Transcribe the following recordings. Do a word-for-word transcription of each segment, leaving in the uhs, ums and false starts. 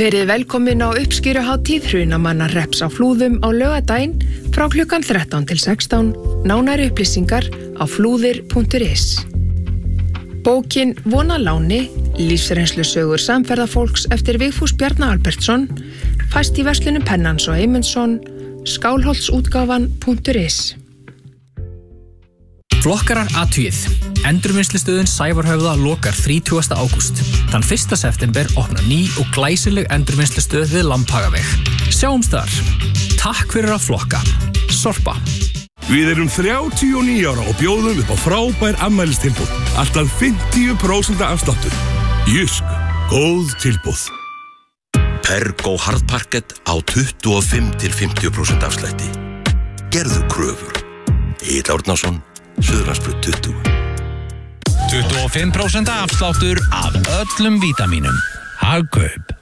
Verið velkomin á uppskýruhátíð Hrunamannarhrepps á Flúðum á laugardaginn frá klukkan þrettán til sextán, nánari upplýsingar á flúðir punktur is. Bókin Vona láni, lífsreynslusögur samferðafólks eftir Vigfús Bjarna Albertsson, fæst í verslunum Pennans og Eymundsson, skálholtsútgáfan punktur is. Flokkarar athugið. Endurvinnslustöðin Sævarhöfða lokar þrítugasta ágúst. Þann fyrsta september opnar ný og glæsileg endurvinnslustöð við Lambhagaveg. Sjáumst þar. Takk fyrir að flokka. Sorpa. Við erum þrjátíu og níu ára og bjóðum upp á frábær afmælistilboð. Alltaf fimmtíu prósent afsláttur. Jysk, góð tilboð. Pergo hardparkett á tuttugu og fimm til fimmtíu prósent afslætti. Gerðu kröfur. Egill Árnason, Suðurlandsbraut tuttugu. tuttugu og fimm prósent afsláttur af öllum vítamínum. Hagkaup.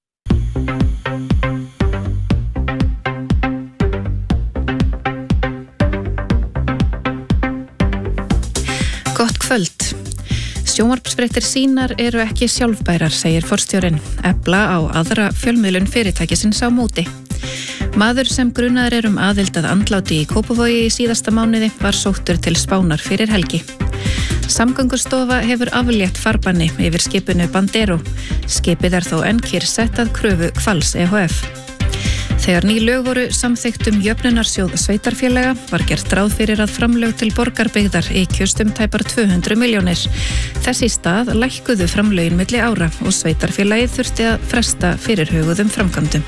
Gott kvöld. Sjónvarpsfréttir sínar eru ekki sjálfbærar, segir forstjórinn. Efla á aðra fjölmiðlun fyrirtækisins á móti. Maður sem grunaður er um aðild að andláti í Kópavogi í síðasta mánuði var sóttur til Spánar fyrir helgi. Samgöngustofa hefur aflétt farbanni yfir skipinu Bandero. Skipið er þó enn kyrrsett að kröfu Hvals E H F. Þegar ný lög voru samþykkt um jöfnunarsjóð sveitarfélaga var gert ráð fyrir að framlög til borgarbyggðar ykjust um tæpar tvö hundruð milljónir. Þess í stað lækkuðu framlögin milli ára og sveitarfélagið þurfti að fresta fyrirhuguðum framkvæmdum.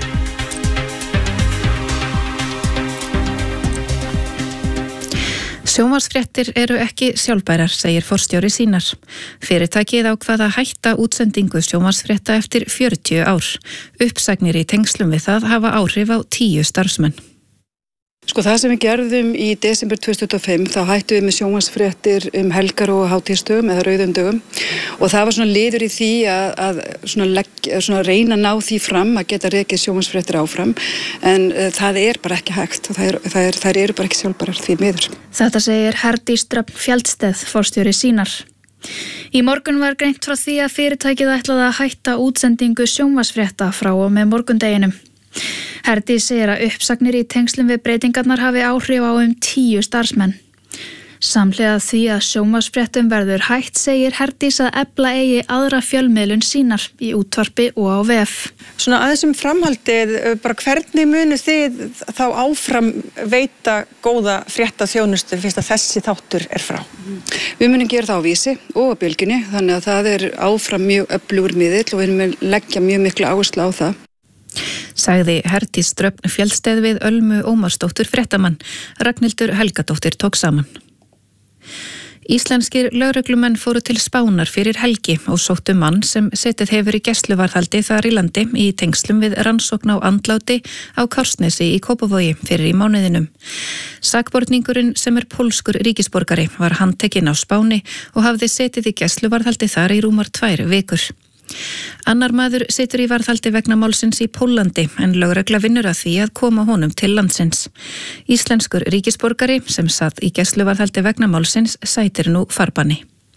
Sjónvarpsfréttir eru ekki sjálfbærar, segir forstjóri sínar. Fyrirtækið ákvað að hætta útsendingu sjónvarpsfrétta eftir fjörutíu ár. Uppsagnir í tengslum við það hafa áhrif á tíu starfsmenn. Sko það sem við gerðum í desember tvö þúsund tuttugu og fimm, þá hættum við með sjónvarpsfréttir um helgar og hátíðisdögum eða rauðum dögum og það var svona liður í því að, að svona legg, svona reyna að ná því fram að geta rekið sjónvarpsfréttir áfram en uh, það er bara ekki hægt og það er, það er, það eru bara ekki sjálfbærar því miður. Þetta segir Herdís Dröfn Fjaldsteð, forstjóri sínar. Í morgun var greint frá því að fyrirtækið ætlaði að hætta útsendingu sjónvarpsfrétta frá og með morgundeginum. Herdís segir að uppsagnir í tengslum við breytingarnar hafi áhrif á um tíu starfsmenn. Samhliða því að sjónvarpsfréttum verður hætt segir Herdís að efla eigi aðra fjölmiðlun sínar í útvarpi og á vef. Svona aðeins um framhaldið, bara hvernig munu þið þá áfram veita góða frétta þjónustu fyrst að þessi þáttur er frá? Við munum gera það á Vísi og á Bylgjunni, þannig að það er áfram mjög öflugur miðill og við munum leggja mjög miklu áherslu á það. Sagði Herdís Dröfn Fjaldsteð við Ölmu Ómarsdóttur fréttamann. Ragnhildur Helgadóttir tók saman. Íslenskir lögreglumenn fóru til Spánar fyrir helgi og sóttu mann sem setið hefur í gæsluvarðhaldi þar í landi í tengslum við rannsókn á andláti á Kársnesi í Kópavogi fyrir í mánuðinum. Sakborningurinn sem er pólskur ríkisborgari var handtekinn á Spáni og hafði setið í gæsluvarðhaldi þar í rúmar tvær vikur. Annar maður situr í varðhaldi vegna málsins í Póllandi en lögregla vinnur að því að koma honum til landsins. Íslenskur ríkisborgari sem satt í gæsluvarðhaldi vegna málsins sætir nú farbanni.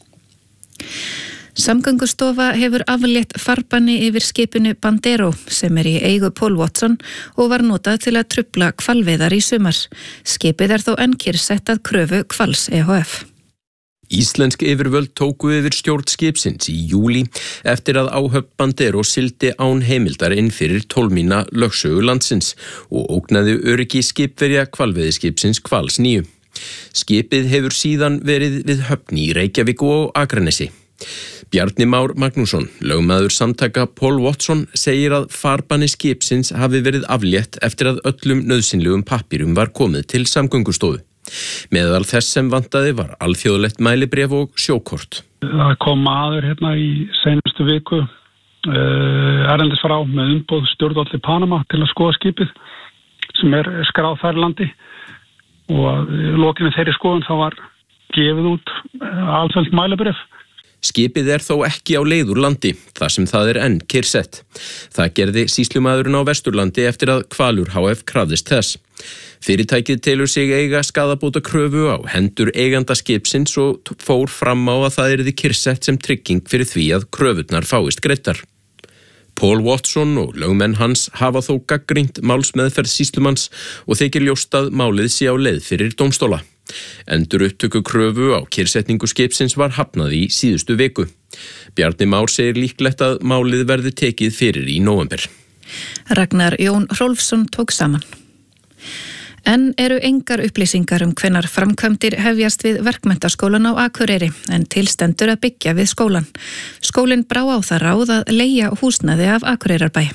Samgöngustofa hefur aflétt farbanni yfir skipinu Bandero sem er í eigu Paul Watson og var notað til að trufla hvalveiðar í sumar. Skipið er þó enn kyrrsett að kröfu Hvals E H F. Íslensk yfirvöld tóku yfir stjórn skipsins í júlí eftir að áhöfn Bandero sildi án heimildar inn fyrir tólf mína lögsögu landsins og ógnaði öryggi skipverja hvalveiðiskipsins Hvals níu. Skipið hefur síðan verið við höfn í Reykjavík og Akranesi. Bjarni Már Magnússon, lögmaður samtaka Paul Watson, segir að farbanni skipsins hafi verið aflétt eftir að öllum nauðsynlegum pappírum var komið til Samgöngustofu. Meðal þess sem vantaði var alþjóðlegt mælibréf og sjókort. Það kom maður hérna í seinustu viku uh, erlendis frá með umboð stjórnvaldi Panama til að skoða skipið sem er skráð þar í landi og að lokinni þeirri skoðun þá var gefið út alþjóðlegt mælibréf. Skipið er þó ekki á leið úr landi, þar sem það er enn kyrrsett. Það gerði sýslumaðurinn á Vesturlandi eftir að Hvalur H F krafðist þess. Fyrirtækið telur sig eiga skaðabóta kröfu á hendur eiganda skipsins og fór fram á að það yrði kyrrsett sem trygging fyrir því að kröfurnar fáist greiddar. Paul Watson og lögmenn hans hafa þó gagnrýnt málsmeðferð sýslumanns og þykir ljóst að málið sé á leið fyrir dómstóla. Endurupptöku kröfu á kyrrsetningu skipsins var hafnað í síðustu viku. Bjarni Már segir líklegt að málið verði tekið fyrir í nóvember. Ragnar Jón Hrólfsson tók saman. En eru engar upplýsingar um hvenær framkvæmdir hefjast við verkmenntaskólan á Akureyri en tilstendur að byggja við skólan. Skólinn brá á það ráð að leigja húsnæði af Akureyrarbæ.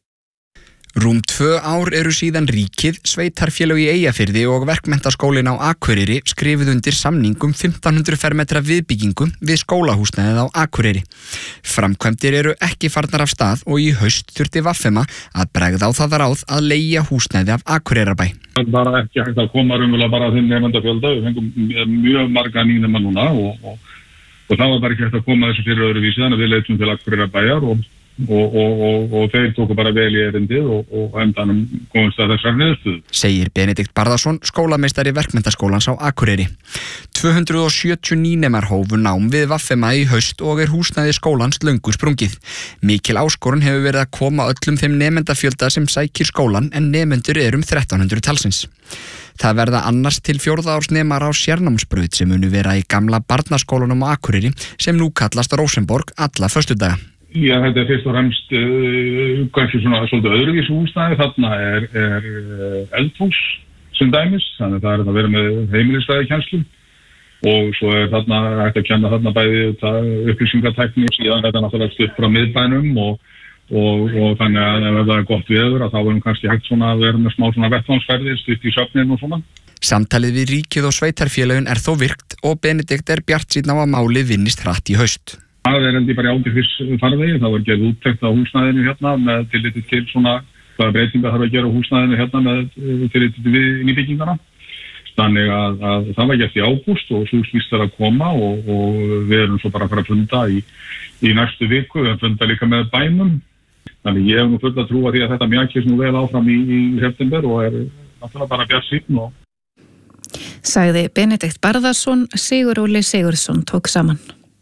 Rúm tvö ár eru síðan ríkið, sveitarfélög í Eyjafirði og verkmenntaskólinn á Akureyri skrifuð undir samningum fimmtán hundruð fermetra viðbyggingu við skólahúsnæðið á Akureyri. Framkvæmdir eru ekki farnar af stað og í haust þurfti V M að bregða á það ráð að leigja húsnæði af Akureyrarbæ. Það er bara ekki hægt að koma raunverulega bara þeim nemendafjölda, við fengum mjög marga nýnema núna og, og, og það var bara ekki hægt að koma þessu fyrir öðruvísi, þannig að við leitum til Akureyrarbæjar og Og, og, og, og þeir tóku bara vel í erindið og, og endanum komist að þessar niðurstöðu. Segir Benedikt Barðarsson, skólameistari verkmenntaskólans á Akureyri. tvö hundruð og sjötíu nýnemar hófu nám við V M í haust og er húsnæði skólans löngu sprungið. Mikil áskorun hefur verið að koma öllum þeim nemendafjölda sem sækir skólan en nemendur er um þrettán hundruð talsins. Það verða annars til fjórða árs nemar á sérnámsbraut sem munu vera í gamla barnaskólanum á Akureyri sem nú kallast Rósenborg alla föstudaga. Já, þetta er fyrst og fremst uh, kannski svona svolítið öðruvísi húsnæði. Þarna er, er uh, eldhús sem dæmis, þannig að það er að vera með heimilisfræðikennslu og svo er þarna hægt að kenna þarna bæði upplýsingatækni og síðan þetta náttúrulega stutt frá miðbænum og, og, og þannig að ef það er gott veður að þá verðum kannski hægt svona að vera með smá svona vettvangsferðir stutt í söfnin og svona. Samtalið við ríkið og sveitarfélögin er þó virkt og Benedikt er bjartsýnn á að málið vinnist hratt í haust. Það er endi bara í ágætis farvegi, það var gerð úttekt á húsnæðinu hérna með tilliti til svona hvaða breytingar þarf að gera á húsnæðinu hérna með tilliti til nýbyggingana. Þannig að, að það var gert í ágúst og svo skýrst það að koma og, og við erum svo bara að fara að funda í, í næstu viku, við erum funda líka með bænum. Þannig ég hef nú fullt að trúa því að þetta mjakist nú vel áfram í, í september og er náttúrulega bara bjartsýnn og... Sagði Benedikt Barðarsson, Sigur Óli Sigurðsson tók saman.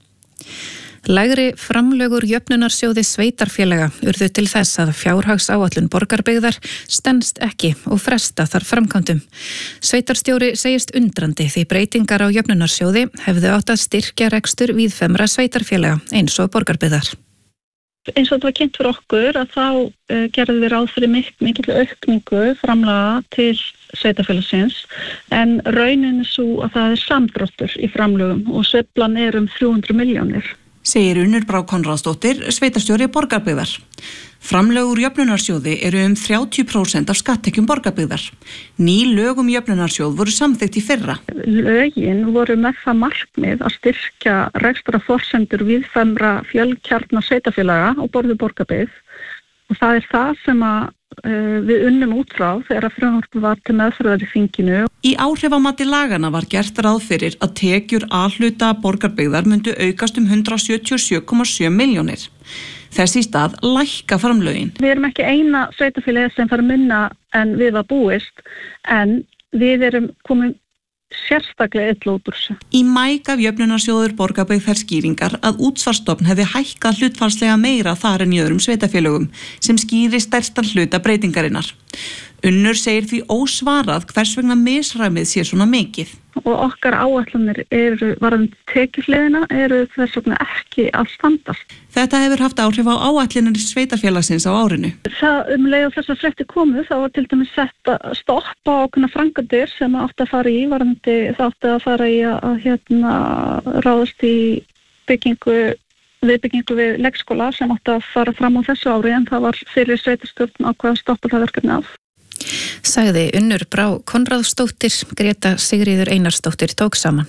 Lægri framlögur jöfnunarsjóði sveitarfélaga urðu til þess að fjárhagsáætlun borgarbyggðar stenst ekki og fresta þar framkvæmdum. Sveitarstjóri segist undrandi því breytingar á jöfnunarsjóði hefðu átt að styrkja rekstur víðfemra sveitarfélaga eins og borgarbyggðar. Eins og þetta var kynnt fyrir okkur að þá uh, gerðum við ráð fyrir mik- mikil aukningu framlaga til sveitarfélagsins en raunin er svo að það er samdráttur í framlögum og sveiflan er um þrjú hundruð milljónir. Segir Unnur Brá Konráðsdóttir, sveitarstjóri borgarbyggðar. Framlög úr jöfnunarsjóði eru um þrjátíu prósent af skatttekjum borgarbyggðar. Ný lög um jöfnunarsjóð voru samþykkt í fyrra. Lögin voru með það markmið að styrkja rekstrarforsendur víðfemra fjölkjarna sveitarfélaga og borðu borgarbyggð og það er það sem að uh, við unnum út frá þegar að frumvarpið var til meðferðar í þinginu. Í áhrifamati lagana var gert ráð fyrir að tekjur A-hluta borgarbyggðar myndu aukast um hundrað sjötíu og sjö komma sjö milljónir. Þess í stað lækka framlögin. Við erum ekki eina sveitarfélagið sem fara minna en við var búist en við erum komin sérstaklega illa út úr þessu. Í maí gaf jöfnunarsjóður borgarbyggð þær skýringar að útsvarsstofn hefði hækkað hlutfallslega meira þar en í öðrum sveitarfélögum sem skýri stærstan hluta breytingarinnar. Unnur segir því ósvarað hvers vegna misræmið sé svona mikið. Og okkar áætlanir eru varðandi tekjuhliðina eru þess vegna ekki að standast. Þetta hefur haft áhrif á áætlanir sveitarfélagsins á árinu. Það um leið og þessar fréttir komu þá var til dæmis sett að stoppa ákveðnar framkvæmdir sem átti að fara í varðandi það átti að fara í að, að hérna ráðast í byggingu viðbyggingu við leikskóla sem átti að fara fram á þessu ári en það var fyrir sveitarstjórn ákveð að stoppa það verkefni af. Sagði Unnur Brá Konráðsdóttir, Greta Sigríður Einarsdóttir tók saman.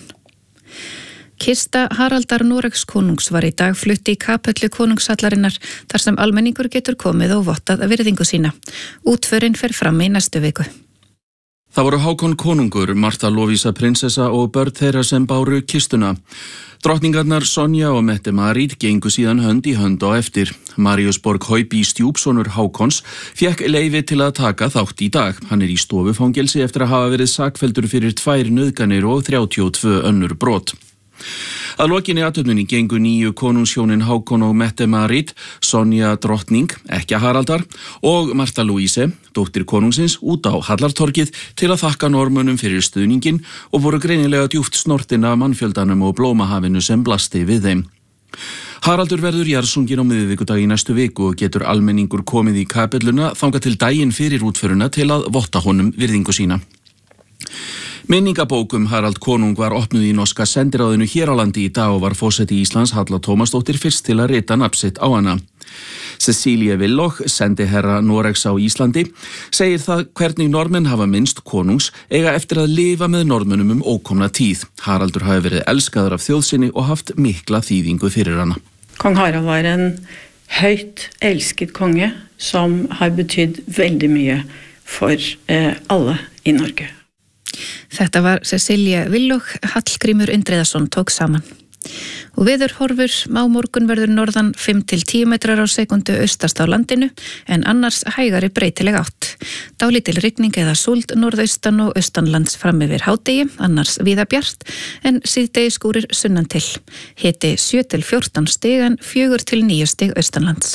Kista Haraldar Noregskonungs var í dag flutt í kapellu konungshallarinnar þar sem almenningur getur komið og vottað virðingu sína. Útförin fer fram í næstu viku. Það voru Hákon konungur, Marta Lovísa prinsessa og börn þeirra sem báru kistuna. Drottningarnar Sonja og Mette-Marit gengu síðan hönd í hönd á eftir. Marius Borg Haupi stjúpsonur Hákons fékk leyfi til að taka þátt í dag. Hann er í stofufangelsi eftir að hafa verið sakfelldur fyrir tvær nauðganir og þrjátíu og tvö önnur brot. Að lokinni athöfninni gengu nýju konungshjónin Hákon og Mette-Marit, Sonja drottning, ekki Haraldar, og Marta Louise, dóttir konungsins, út á Hallartorgið til að þakka Norðmönnum fyrir stuðningin og voru greinilega djúpt snortin af mannfjöldanum og blómahafinu sem blasti við þeim. Haraldur verður jarðsunginn á miðvikudag í næstu viku og getur almenningur komið í kapelluna þangað til daginn fyrir útföruna til að votta honum virðingu sína. Minningabókum Harald konung var opnuð í norska sendiráðinu hér á landi í dag og var forseti Íslands Halla Tómasdóttir fyrst til að rita nafn sitt á hana. Cecilie Willoch, sendiherra Noregs á Íslandi, segir það hvernig Norðmenn hafa minnst konungs eiga eftir að lifa með Norðmönnum um ókomna tíð. Haraldur hafi verið elskaður af þjóðsinni og haft mikla þýðingu fyrir hana. Kong Harald var en høyt elsket konge som har betydd veldig mye for eh, alle i Norge. Þetta var Cecilia Willoch, Hallgrímur Indriðason tók saman. Og veðurhorfur á morgun verður norðan fimm til tíu metrar á sekundu austast á landinu en annars hægari breytileg átt. Dálítil rigning eða súld norðaustan og austanlands fram yfir hádegi, annars víða bjart en síðdegi skúrir sunnan til. Hiti sjö til fjórtán stig en fjögur til níu stig austanlands.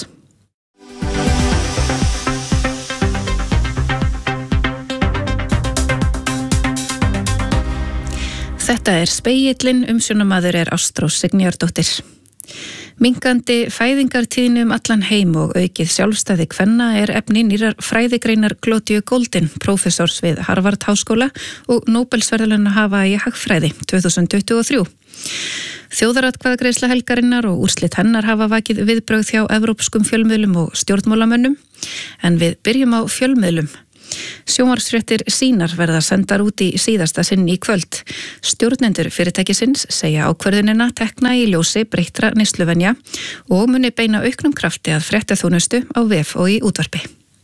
Þetta er Spegillinn, umsjónamaður er Ástrós Signýjardóttir. Minkandi fæðingartíðni um allan heim og aukið sjálfstæði kvenna er efni nýrar fræðigreinar Glódíu Goldin, prófessors við Harvard Háskóla og Nóbelsverðlauna hafa í hagfræði tvö þúsund tuttugu og þrjú. Þjóðaratkvæðagreiðsla helgarinnar og úrslit hennar hafa vakið viðbrögð hjá evrópskum fjölmiðlum og stjórnmálamönnum, en við byrjum á fjölmiðlum. Sjónvarpsfréttir Sýnar verða sendar út í síðasta sinn í kvöld. Stjórnendur fyrirtækisins segja ákvörðunina tekna í ljósi breyttra neysluvenja og muni beina auknum krafti að fréttaþjónustu á vef og í útvarpi.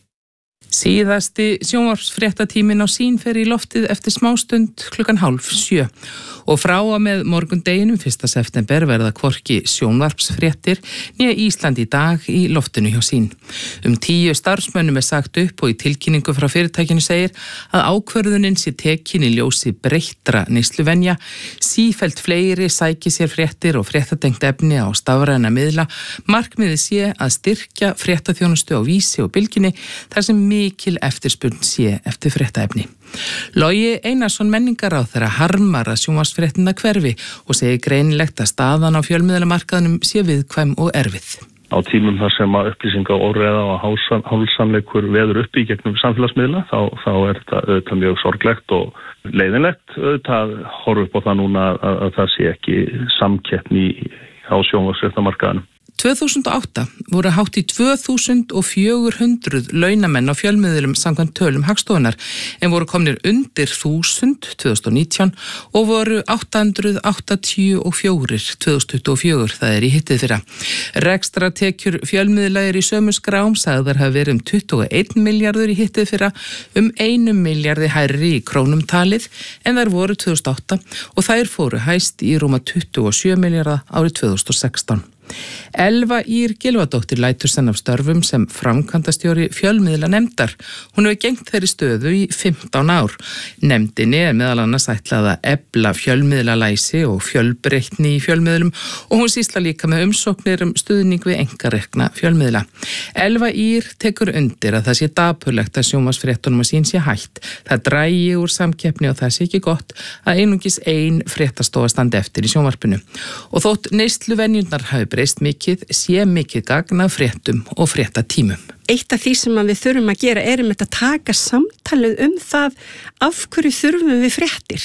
Síðasti sjónvarpsfréttatíminn á Sýn fer í loftið eftir smástund klukkan hálf sjö og frá að með morgundeginum fyrsta september verða hvorki sjónvarpsfréttir nýja Ísland í dag í loftinu hjá Sýn. Um tíu starfsmönnum er sagt upp og í tilkynningu frá fyrirtækinu segir að ákvörðunin sé tekin í ljósi breyttra neysluvenja, sífellt fleiri sæki sér fréttir og fréttatengt efni á stafræna miðla, markmiðið sé að styrkja fréttaþjónustu á Vísi og Bylgjunni þar sem mikil eftirspurn sé eftir fréttaefni. Logi Einarsson menningaráðherra harmar að sjónvarpsfréttina hverfi og segir greinilegt að staðan á fjölmiðlamarkaðnum sé viðkvæm og erfið. Á tímum þar sem að upplýsinga og óreiða og hálfsannleikur veður upp í gegnum samfélagsmiðla þá, þá er þetta auðvitað mjög sorglegt og leiðinlegt. Auðvitað horfum upp á það núna að, að það sé ekki samkeppni á sjónvarpsfréttamarkaðanum. tvö þúsund og átta voru hátt í tvö þúsund fjögur hundruð launamenn á fjölmiðlum samkvæmt tölum Hagstofunnar en voru komnir undir þúsund tvö þúsund og nítján og voru átta hundruð áttatíu og fjögur tvö þúsund tuttugu og fjögur, það er í hittið fyrra. Rekstratekjur fjölmiðla er í sömu skrám, sagðar hafa verið um tuttugu og einn milljarður í hittið fyrra, um einum milljarði hærri í krónum talið en þær voru tvö þúsund og átta og þær fóru hæst í rúma tuttugu og sjö milljarða árið tvö þúsund og sextán. Elva Ýr Gylfadóttir lætur senn af störfum sem framkvæmdastjóri fjölmiðla nefndar. Hún hefur gegnt þeirri stöðu í fimmtán ár. Nefndinni er meðal annars ætlað að efla fjölmiðlalæsi og fjölbreytni í fjölmiðlum og hún sýsla líka með umsóknir um stuðning við einkarekna fjölmiðla. Elva Ýr tekur undir að það sé dapurlegt að sjónvarpsfréttunum að Sýn sé hætt. Það drægi úr samkeppni og það sé ekki gott að einungis ein fréttastofa standi eftir í sjónvarpinu. Og þótt neysluvenjurnar hafi breyst mikið, sé mikið gagn af fréttum og fréttatímum. Eitt af því sem við þurfum að gera er um þetta að taka samtalið um það af hverju þurfum við fréttir.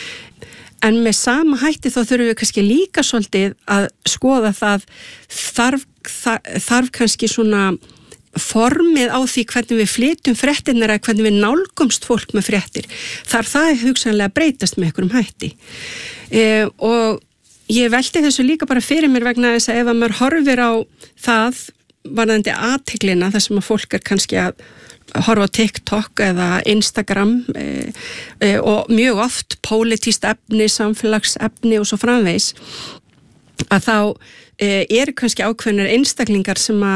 En með sama hætti þá þurfum við kannski líka svolítið að skoða það þarf, þarf, þarf kannski svona formið á því hvernig við flytjum fréttirnar eða hvernig við nálgumst fólk með fréttir. Þar það er hugsanlega breytast með einhverjum hætti. E, og ég velti þessu líka bara fyrir mér vegna þess að ef að maður horfir á það varðandi athyglina þar sem að fólk er kannski að horfa á TikTok eða Instagram e, e, og mjög oft pólitískt efni, samfélagsefni og svo framvegis að þá e, eru kannski ákveðnir einstaklingar sem að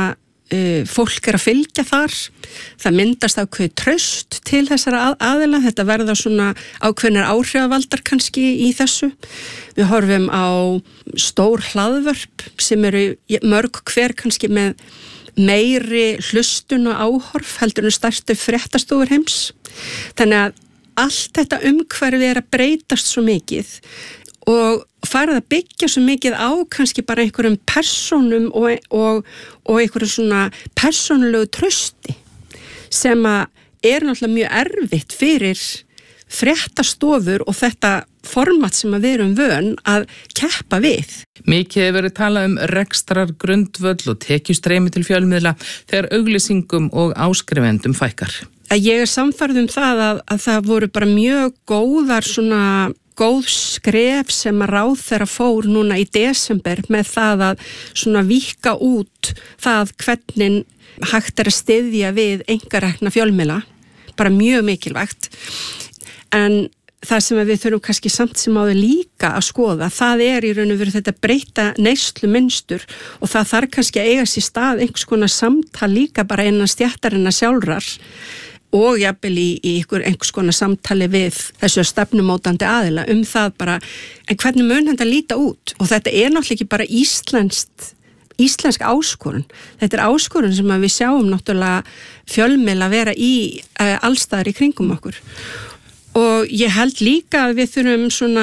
uh, fólk er að fylgja þar, það myndast ákveð traust til þessara að, aðila, þetta verða svona ákveðnar áhrifavaldar kannski í þessu. Við horfum á stór hlaðvörp sem eru mörg hver kannski með meiri hlustun og áhorf heldur en stærstu fréttastofur heims. Þannig að allt þetta umhverfi er að breytast svo mikið og farið að byggja svo mikið á kannski bara einhverjum persónum og, og, og einhverjum svona persónulegu trausti sem að er náttúrulega mjög erfitt fyrir fréttastofur og þetta format sem að við erum vön að keppa við. Mikið hefur verið talað um rekstrar grundvöll og tekjustreymi til fjölmiðla þegar auglýsingum og áskrifendum fækkar. Ég er samfærð um það að, að það voru bara mjög góðar svona góð skref sem að ráðherra fór núna í desember með það að svona víkka út það hvernig hægt er að styðja við einkarekna fjölmiðla, bara mjög mikilvægt. En það sem við þurfum kannski samt sem áður líka að skoða, það er í raun og veru þetta breyta neyslu mynstur og það þarf kannski að eiga sér stað einhvers konar samtal líka bara innan stéttarinnar sjálfrar og jafnvel í, í einhver, einhvers konar samtali við þessu stefnumótandi aðila um það bara, en hvernig mun þetta líta út? Og þetta er náttúrulega ekki bara íslenskt, íslensk áskorun. Þetta er áskorun sem að við sjáum náttúrulega fjölmiðla vera í uh, allstaðar í kringum okkur. Og ég held líka að við þurfum svona,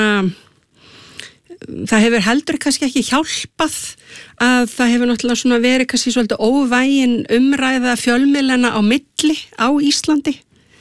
það hefur heldur kannski ekki hjálpað að það hefur náttúrulega svona verið kannski svolítið óvægin umræða fjölmiðlana á milli á Íslandi.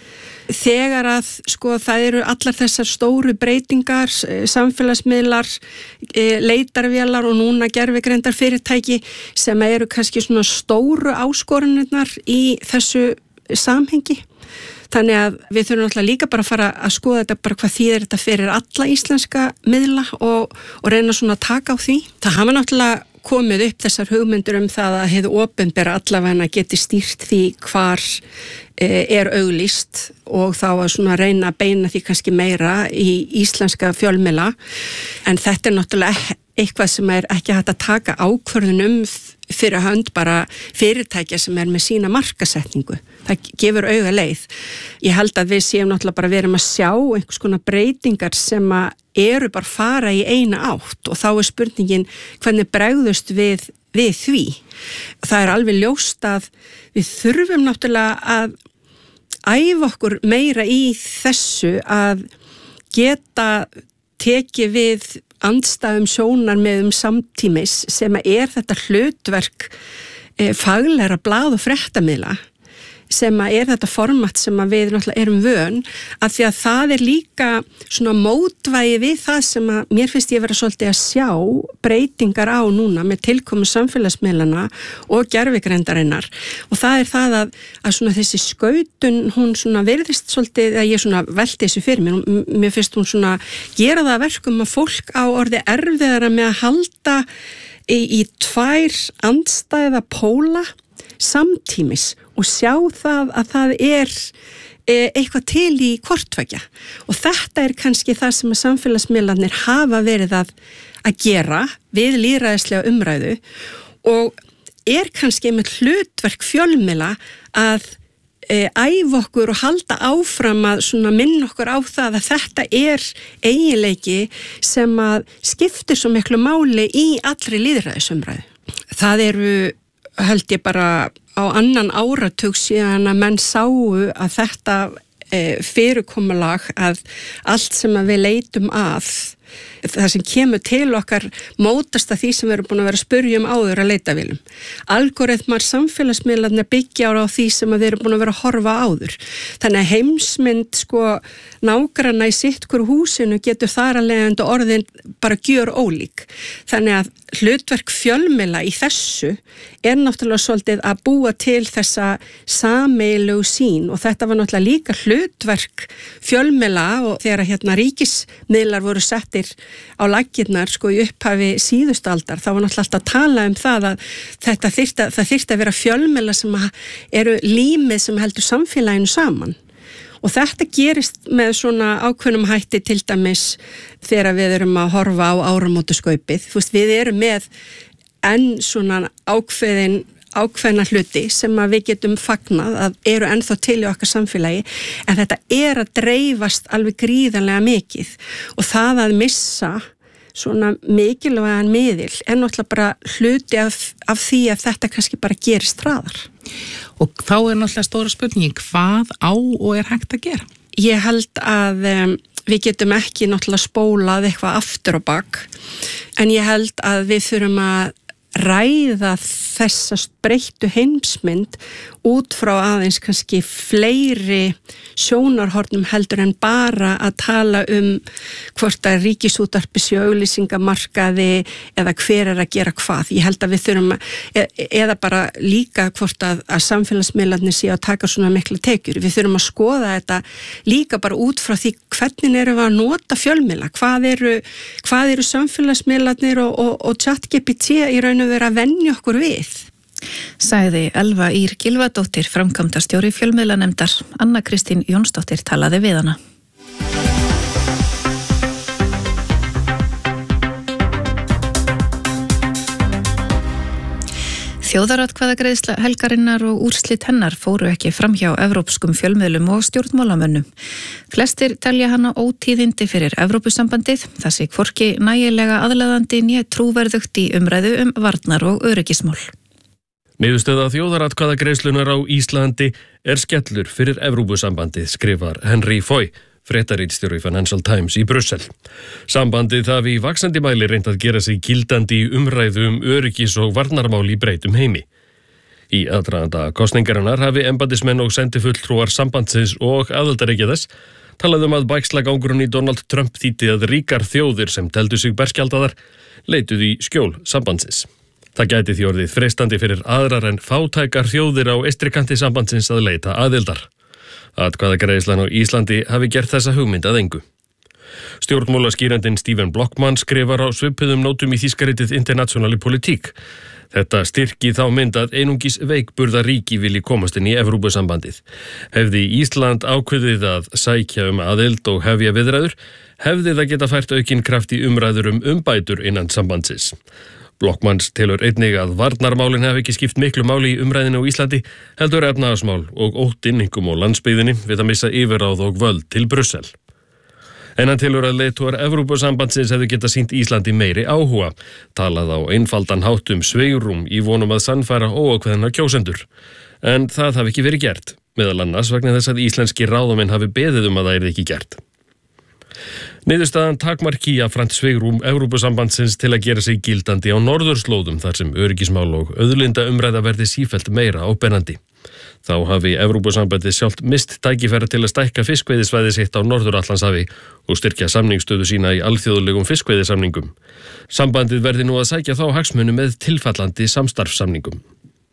Þegar að sko það eru allar þessar stóru breytingar, samfélagsmiðlar, leitarvélar og núna gervigreindar fyrirtæki sem eru kannski svona stóru áskorunirnar í þessu samhengi. Þannig að við þurfum náttúrulega líka bara að fara að skoða þetta bara hvað þýðir þetta fyrir alla íslenska miðla og, og reyna svona að taka á því. Það hafa náttúrulega komið upp þessar hugmyndur um það að hið opinbera allavega geti stýrt því hvar e, er auglýst og þá að svona reyna að beina því kannski meira í íslenska fjölmiðla. En þetta er náttúrulega eitthvað sem er ekki hægt að taka ákvörðun um fyrir hönd bara fyrirtækja sem er með sína markasetningu. Það gefur auga leið. Ég held að við séum náttúrulega bara verum að sjá einhvers konar breytingar sem að eru bara fara í eina átt og þá er spurningin hvernig bregðust við, við því. Það er alveg ljóst að við þurfum náttúrulega að æfa okkur meira í þessu að geta tekið við andstæðum sjónar með um samtímis sem er þetta hlutverk e, faglæra blað og fréttamiðla sem er þetta format sem við náttúrulega erum vön að því að það er líka svona mótvægi við það sem að mér finnst ég vera svolítið að sjá breytingar á núna með tilkomu samfélagsmiðlana og gervigreindarinnar og það er það að, að svona þessi skautun hún svona virðist svolítið að ég svona velti þessu fyrir mér, mér finnst hún svona gera það verkum að fólk á orði erfiðara með að halda í, í tvær andstæða póla samtímis og sjá það að það er eitthvað til í hvortveggja og þetta er kannski það sem að samfélagsmiðlarnir hafa verið að, að gera við lýðræðislega umræðu og er kannski með hlutverk fjölmiðla að e, æfa okkur og halda áfram að svona minna okkur á það að þetta er eiginleiki sem að skiptir svo miklu máli í allri lýðræðisumræðu. Það eru held ég bara á annan áratug síðan að menn sáu að þetta e, fyrirkomulag að allt sem að við leitum að það sem kemur til okkar mótast að því sem við erum búin að vera að spyrja um áður að leita viljum. Algoritmar samfélagsmiðlarnir byggja á því sem við erum búin að vera að horfa áður. Þannig að heimsmynd sko nágranna í sitt hverju húsinu getur þar að leiðandi orðin bara gjör ólík. Þannig að hlutverk fjölmiðla í þessu er náttúrulega svolítið að búa til þessa sameiginlegu sýn og þetta var náttúrulega líka hlutverk fjölmiðla og þegar hérna ríkismiðlar voru settir á laggirnar sko í upphafi síðustu aldar þá var náttúrulega alltaf að tala um það að þetta þyrfti, það þyrfti að vera fjölmiðla sem eru límið sem heldur samfélaginu saman og þetta gerist með svona ákveðnum hætti til dæmis þegar við erum að horfa á áramótuskaupið. Þú veist, við erum með enn svona ákveðin ákveðna hluti sem að við getum fagnað að eru ennþá til í okkar samfélagi, en þetta er að dreifast alveg gríðarlega mikið og það að missa svona mikilvægan miðil er náttúrulega bara hluti af, af því að þetta kannski bara gerist hraðar. Og þá er náttúrulega stóra spurningin, hvað á og er hægt að gera? Ég held að um, við getum ekki náttúrulega spólað eitthvað aftur á bak, en ég held að við þurfum að ræða þessa breyttu heimsmynd út frá aðeins kannski fleiri sjónarhornum heldur en bara að tala um hvort að ríkisútvarpi sé auglýsingamarkaði eða hver er að gera hvað. Ég held að við þurfum að, eða bara líka hvort að, að samfélagsmiðlarnir sé að taka svona mikla tekjur. Við þurfum að skoða þetta líka bara út frá því hvernig erum við að nota fjölmiðla, hvað eru, hvað eru samfélagsmiðlarnir og, og, og ChatGPT í raun og vera að venja okkur við. Sagði Elva Ýr Gylfadóttir, framkvæmdastjóri fjölmiðlanemndar. Anna Kristín Jónsdóttir talaði við hana. Þjóðaratkvæðagreiðsla helgarinnar og úrslit hennar fóru ekki framhjá evrópskum fjölmiðlum og stjórnmálamönnum. Flestir telja hana ótíðindi fyrir Evrópusambandið, það sé hvorki nægilega aðlaðandi né trúverðugt í umræðu um varnar- og öryggismál. Niðurstöða þjóðaratkvæðagreiðslunar á Íslandi er skellur fyrir Evrópusambandið, skrifar Henry Foy, fréttaritstjóri Financial Times í Brussel. Sambandið hafi í vaxandi mæli reynt að gera sig gildandi í umræðu um öryggis- og varnarmál í breytum heimi. Í aðdraganda kosningarinnar hafi embættismenn og sendifulltrúar sambandsins og aðildarríkja þess talað um að bægslagangurinn í Donald Trump þýddi að ríkar þjóðir sem teldu sig berskjaldaðar leituðu í skjól sambandsins. Það gæti því orðið freistandi fyrir aðrar en fátækar þjóðir á eystrikanti sambandsins að leita aðildar. Atkvæðagreiðslan á Íslandi hafi gert þessa hugmynd að engu. Stjórnmálaskýrandinn Stephen Blockman skrifar á svipuðum nótum í þýskaritið Internationali Politik. Þetta styrki þá mynd að einungis veikburða ríki vilji komast inn í Evrópusambandið. Hefði Ísland ákveðið að sækja um aðild og hefja viðræður, hefði það geta fært aukinn kraft í umræður um umbætur innan sambandsins. Blockmans telur einnig að varnarmálin hafi ekki skipt miklu máli í umræðinu á Íslandi, heldur efnahagsmál og óttinn einkum á landsbyggðinni við að missa yfirráð og völd til Brussel. En hann telur að leiðtogar Evrópusambandsins hefðu geta sýnt Íslandi meiri áhuga, talað á einfaldan hátt um sveigrum í vonum að sannfæra óákveðna kjósendur. En það hafi ekki verið gert, meðal annars vegna þess að íslenski ráðamenn hafi beðið um að það yrði ekki gert. Niðurstaðan takmarki jafnframt sveigrum Evrópusambandsins til að gera sig gildandi á norðurslóðum þar sem öryggismál og auðlinda umræða verði sífellt meira áberandi. Þá hafi Evrópusambandið sjálft mist tækifæri til að stækka fiskveiðisvæði sitt á Norður-Atlantshafi og styrkja samningsstöðu sína í alþjóðlegum fiskveiðisamningum. Sambandið verði nú að sækja þá hagsmuni með tilfallandi samstarfssamningum.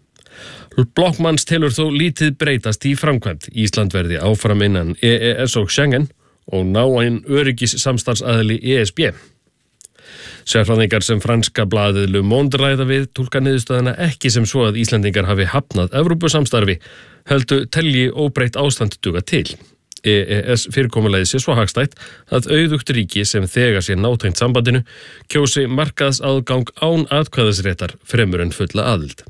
Blockmans telur þó lítið breytast í framkvæmd. Ísland verði áfram innan E E S og Schengen og ná einn öryggis samstarfsaðili E S B. Sérfræðingar sem franska blaðið Le Monde ræða við túlka niðurstöðuna ekki sem svo að Íslendingar hafi hafnað Evrópusamstarfi, heldur telji óbreytt ástand duga til. E E S fyrirkomulagið sé svo hagstætt að auðugt ríki sem þegar sé nátengt sambandinu kjósi markaðsaðgang án atkvæðisréttar fremur en fulla aðild.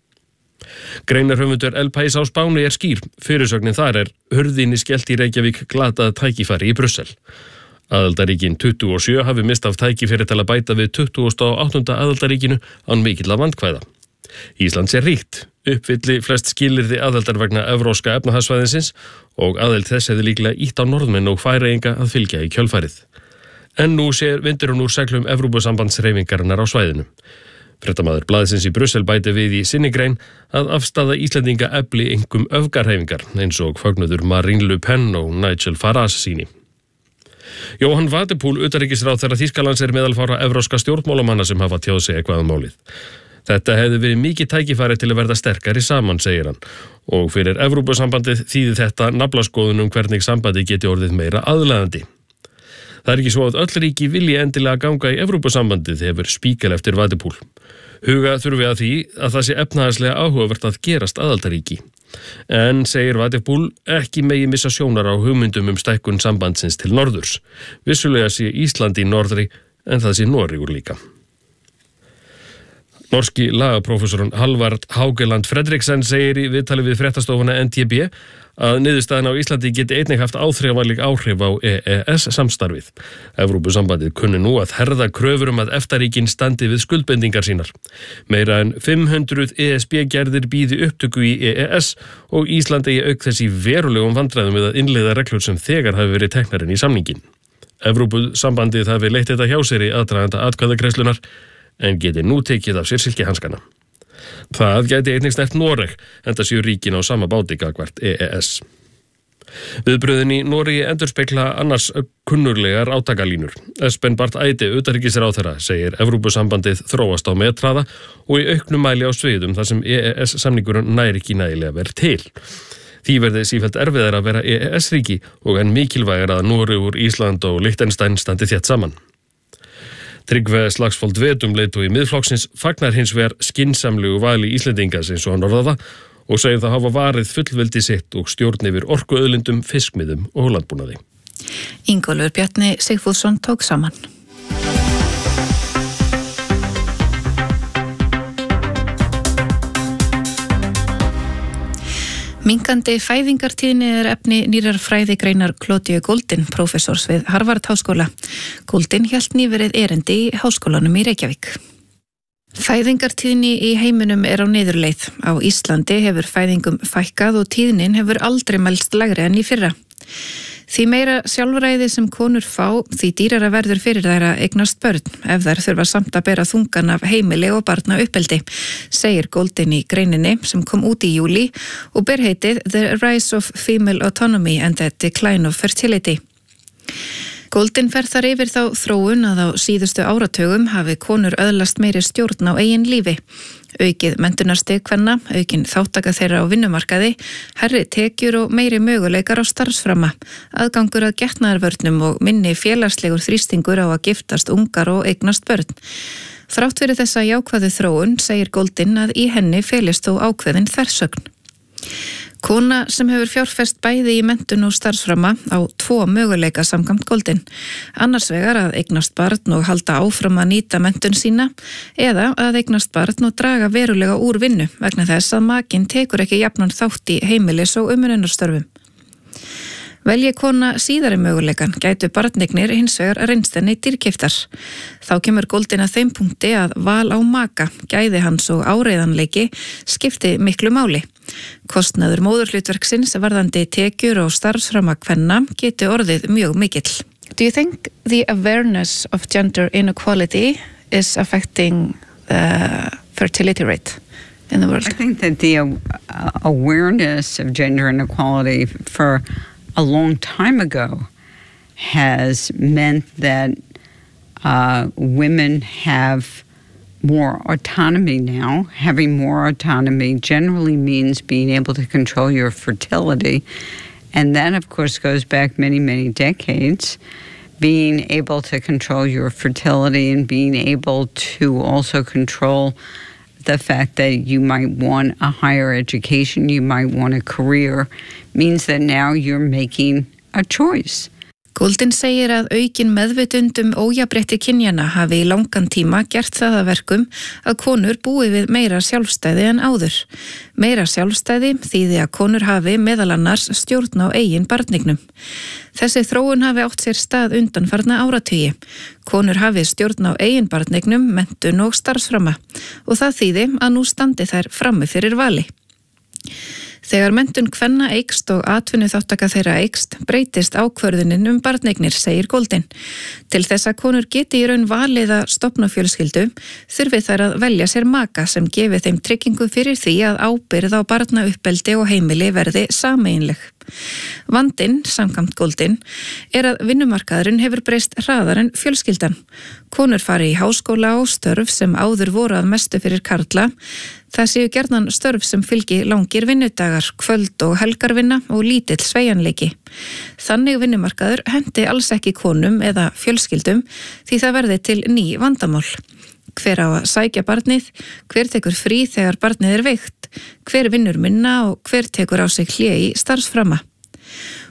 Greinarhöfundur El País á Spáni er skýr. Fyrirsögnin þar er hurðinni skellt í Reykjavík glatað tækifæri í Brussel. Aðildaríkin tuttugu og sjö hafi mist af tækifæri til að bæta við tuttugasta og áttunda aðildaríkinu án mikilla vandkvæða. Ísland sé ríkt, uppfylli flest skilyrði aðildar vegna evróska efnahagssvæðisins og aðild þess hefði líklega ítt á norðmenn og Færeyinga að fylgja í kjölfærið. En nú sér vindurinn úr seglum Evrópusambandshreyfingarinnar á svæðinu. Fréttamaður blaðsins í Brussel bæti við í sinni grein að afstaða Íslendinga efli einkum öfgarhreyfingar eins og fögnuður Marine Le Pen og Nigel Farage síni. Jóhann Wadepool, utanríkisráðherra Þýskalands, er meðal fárra evróska stjórnmálamanna sem hafa tjáð sig eitthvað um málið. Þetta hefði verið mikið tækifæri til að verða sterkari saman, segir hann, og fyrir Evrópusambandið þýði þetta naflaskoðun um hvernig sambandið geti orðið meira aðlaðandi. Það er ekki svo að öll ríki vilji endilega ganga í Evrópusambandið, hefur Spiegel eftir Wadepool. Huga þurfi að því að það sé efnahagslega áhugavert að gerast aðildarríki. En, segir Wadepool, ekki megi missa sjónar á hugmyndum um stækkun sambandsins til norðurs. Vissulega sé Ísland í norðri en það sé Noregur líka. Norski lagaprófessorinn Halvard Haugeland Fredriksen segir í viðtali við fréttastofuna N T B að niðurstaðan á Íslandi geti einnig haft áþreifanleg áhrif á E E S samstarfið. Evrópusambandið kunni nú að herða kröfur um að EFTA-ríkin standi við skuldbindingar sínar. Meira en fimm hundruð E S B-gerðir bíði upptöku í E E S og Ísland eigi auk þess í verulegum vandræðum við að innleiða reglur sem þegar hafi verið teknar inn í samningin. Evrópusambandið hafi leitt þetta hjá sér í aðdraganda atkvæðagreiðslunnar en geti nú tekið af sér silkihanskana. Það gæti einnig snert Noreg, enda séu ríkin á sama báti gagnvart E E S. Viðbröðin í Noregi endurspegla annars kunnuglegar átakalínur. Espen Barth Eide, utanríkisráðherra, segir Evrópusambandið þróast á metraða og í auknum mæli á sviðum þar sem E E S-samningurinn nær ekki nægilega vel til. Því verði sífellt erfiðar að vera E E S-ríki og enn mikilvægir að Noregur, Ísland og Liechtenstein standi þétt saman. Tryggve Slagsvold Vedum, leiðtogi Miðflokksins, fagnar hins vegar skynsamlegu vali Íslendingas eins og hann orðaða og segir það hafa varið fullveldi sitt og stjórn yfir orkuauðlindum, fiskmiðum og landbúnaði. Ingólfur Bjarni Sigfússon tók saman. Minkandi fæðingartíðni er efni nýrar fræðigreinar Claudiu Goldin, prófessors við Harvard Háskóla. Goldin hélt nýverið erindi í Háskólanum í Reykjavík. Fæðingartíðni í heiminum er á niðurleið. Á Íslandi hefur fæðingum fækkað og tíðnin hefur aldrei mælst lægri en í fyrra. Því meira sjálfræði sem konur fá, því dýrara verður fyrir þær að eignast börn, ef þær þurfa samt að bera þungan af heimili og barna uppeldi, segir Goldin í greininni sem kom út í júlí og ber heitið The Rise of Female Autonomy and the Decline of Fertility. Goldin fer þar yfir þá þróun að á síðustu áratugum hafi konur öðlast meiri stjórn á eigin lífi. Aukið menntunarstig kvenna, aukin þáttaka þeirra á vinnumarkaði, hærri tekjur og meiri möguleikar á starfsframa, aðgangur að getnaðarvörnum og minni félagslegur þrýstingur á að giftast ungar og eignast börn. Þrátt fyrir þessa jákvæðu þróun segir Goldin að í henni felist þó ákveðin þversögn. Kona sem hefur fjárfest bæði í menntun og starfsframa á tvo möguleika samkvæmt Goldin. Annars vegar að eignast barn og halda áfram að nýta menntun sína eða að eignast barn og draga verulega úr vinnu vegna þess að makinn tekur ekki jafnan þátt í heimilis- og umönnunarstörfum. Velji kona síðari möguleikan gætu barneignir hins vegar reynst henni dýrkeyptar. Þá kemur Goldin að þeim punkti að val á maka, gæði hans og áreiðanleiki skipti miklu máli. Kostnaður móðurhlutverksins varðandi tekjur og starfsframa kvenna geti orðið mjög mikill. Do you think the awareness of gender inequality is affecting the fertility rate in the world? I think that the uh, awareness of gender inequality for a long time ago has meant that uh, women have more autonomy now. Having more autonomy generally means being able to control your fertility. And that, of course, goes back many, many decades. Being able to control your fertility and being able to also control the fact that you might want a higher education, you might want a career, means that now you're making a choice. Goldin segir að aukin meðvitund um ójafnrétti kynjanna hafi í langan tíma gert það að verkum að konur búi við meira sjálfstæði en áður. Meira sjálfstæði þýði að konur hafi meðal annars stjórn á eigin barnignum. Þessi þróun hafi átt sér stað undanfarna áratugi. Konur hafi stjórn á eigin barnignum, menntun og starfsframa og það þýði að nú standi þær frammi fyrir vali. Þegar menntun kvenna eykst og atvinnuþáttaka þeirra eykst, breytist ákvörðunin um barneignir, segir Goldin. Til þess að konur geti í raun valið að stofna fjölskyldu, þurfi þær að velja sér maka sem gefi þeim tryggingu fyrir því að ábyrgð á barnauppeldi og heimili verði sameiginleg. Vandinn, samkvæmt Goldin, er að vinnumarkaðurinn hefur breyst hraðar en fjölskyldan. Konur fari í háskóla og störf sem áður voru að mestu fyrir karla. Það séu gjarnan störf sem fylgi langir vinnudagar, kvöld og helgarvinna og lítill sveigjanleiki. Þannig vinnumarkaður hendi alls ekki konum eða fjölskyldum því það verði til ný vandamál. Hver á að sækja barnið, hver tekur frí þegar barnið er veikt, hver vinnur minna og hver tekur á sig hlé í starfsframa.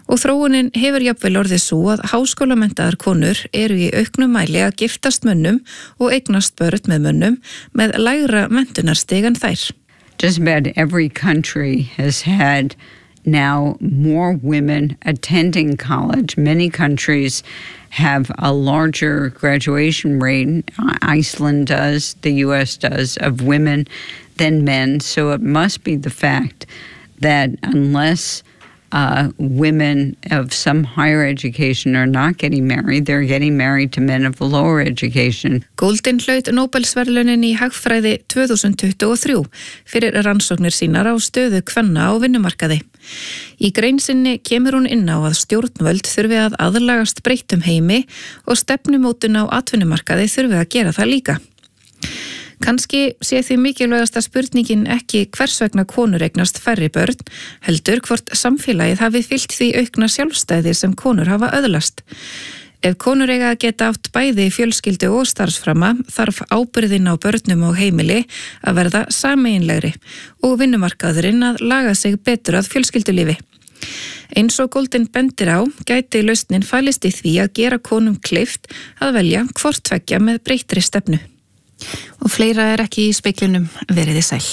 Og þróunin hefur jafnvel orðið svo að háskólamenntaðar konur eru í auknum mæli að giftast mönnum og eignast börn með mönnum með lægra menntunarstig en þær. Just about every country has had now more women attending college. Many countries have a larger graduation rate. Iceland does, the U S does, of women than men. So it must be the fact that unless uh, women of some higher education are not getting married, they're getting married to men of lower education. Goldin hlaut Nóbelsverðlaunin í hagfræði tvö þúsund tuttugu og þrjú fyrir rannsóknir sínar á stöðu kvenna á vinnumarkaði. Í grein sinni kemur hún inn á að stjórnvöld þurfi að aðlagast breyttum heimi og stefnumótun á atvinnumarkaði þurfi að gera það líka. Kanski sé því mikilvægasta spurningin ekki hvers vegna konur eignast færri börn, heldur hvort samfélagið hafi fylgt því aukna sjálfstæði sem konur hafa öðlast. Ef konur eiga að geta átt bæði fjölskyldu og starfsframa, þarf ábyrðin á börnum og heimili að verða sameiginlegri og vinnumarkaðurinn að laga sig betur að fjölskyldulífi. Eins og Goldin bendir á, gæti lausnin falist í því að gera konum kleift að velja hvort tveggja með breyttri stefnu. Og fleira er ekki í speglinum, veriði sæl.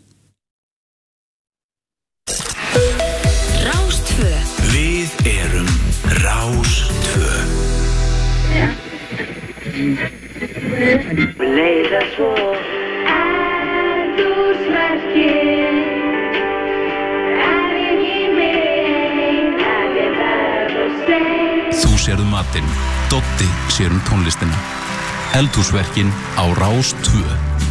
Rástvö. Við erum Rástvö. Leiða svo eldhúsverkin, er ekki mein að ég verð og seg. Þú sérðu matinn, Doddi sér um tónlistina. Eldhúsverkin á Rás tvö.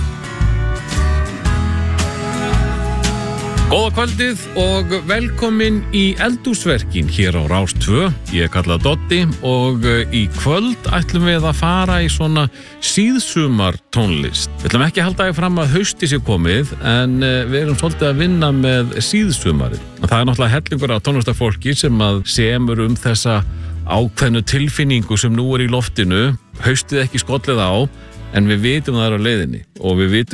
Góða kvöldið og velkomin í Eldhúsverkin hér á Rás tvö. Ég er kallað Doddi og í kvöld ætlum við að fara í svona síðsumar tónlist. Við ætlum ekki að halda því fram að hausti sé komið en við erum svolítið að vinna með síðsumarið. Það er náttúrulega hellingur af tónlistarfólki sem að semur um þessa ákveðnu tilfinningu sem nú er í loftinu. Haustið ekki skollið á en við vitum það er á leiðinni og við vitum